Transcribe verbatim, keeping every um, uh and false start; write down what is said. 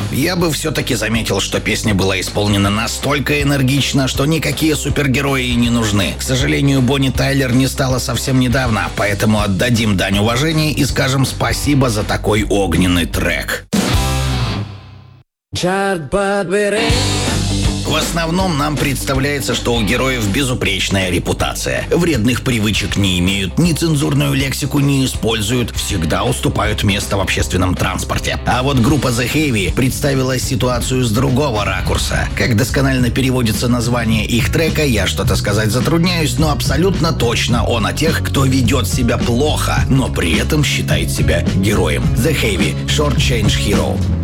Я бы все-таки заметил, что песня была исполнена настолько энергично, что никакие супергерои и не нужны. К сожалению, Бонни Тайлер не стала совсем недавно, поэтому отдадим дань уважения и скажем спасибо за такой огненный трек. В основном нам представляется, что у героев безупречная репутация. Вредных привычек не имеют, нецензурную лексику не используют, всегда уступают место в общественном транспорте. А вот группа The Heavy представила ситуацию с другого ракурса. Как досконально переводится название их трека, я что-то сказать затрудняюсь, но абсолютно точно он о тех, кто ведет себя плохо, но при этом считает себя героем. The Heavy, Short Change Hero.